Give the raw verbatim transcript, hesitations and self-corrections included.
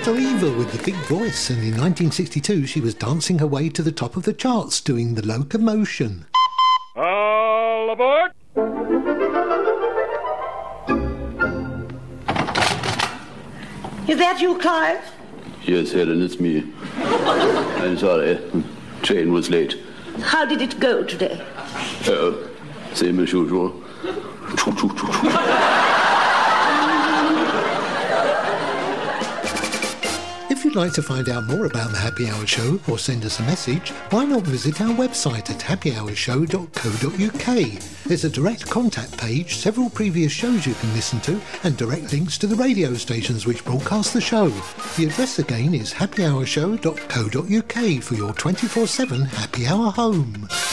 Little Eva with the big voice, and in nineteen sixty-two she was dancing her way to the top of the charts doing The Locomotion. All aboard! Is that you, Clive? Yes, Helen, it's me. I'm sorry. Train was late. How did it go today? Oh, same as usual. Choo, choo, choo, choo. If you'd like to find out more about the Happy Hour Show or send us a message, why not visit our website at happy hour show dot co dot uk. There's a direct contact page, several previous shows you can listen to, and direct links to the radio stations which broadcast the show. The address again is happy hour show dot co dot uk for your twenty-four seven Happy Hour home.